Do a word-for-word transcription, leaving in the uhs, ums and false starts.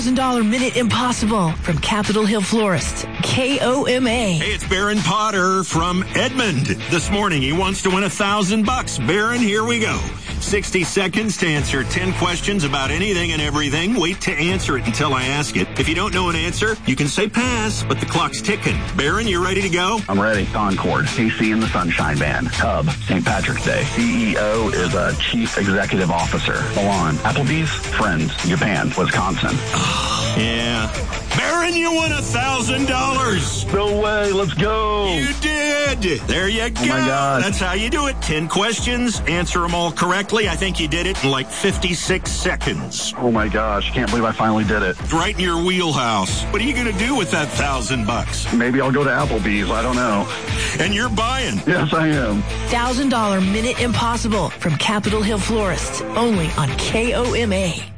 thousand dollars Minute Impossible from Capitol Hill Florists. K O M A. Hey, it's Baron Potter from Edmond. This morning, he wants to win a thousand bucks. Baron, here we go. sixty seconds to answer ten questions about anything and everything. Wait to answer it until I ask it. If you don't know an answer, you can say pass, but the clock's ticking. Baron, you ready to go? I'm ready. Concord, K C and the Sunshine Band, Hub, Saint Patrick's Day. C E O is a Chief Executive Officer. Milan, Applebee's, Friends, Japan, Wisconsin. Yeah. Baron, you won a thousand dollars. No way. Let's go. You did. There you go. Oh my God. That's how you do it. Ten questions. Answer them all correctly. I think you did it in like fifty-six seconds. Oh my gosh. Can't believe I finally did it. Right in your wheelhouse. What are you going to do with that thousand bucks? Maybe I'll go to Applebee's. I don't know. And you're buying. Yes, I am. one thousand dollars Minute Impossible from Capitol Hill Florists. Only on K O M A.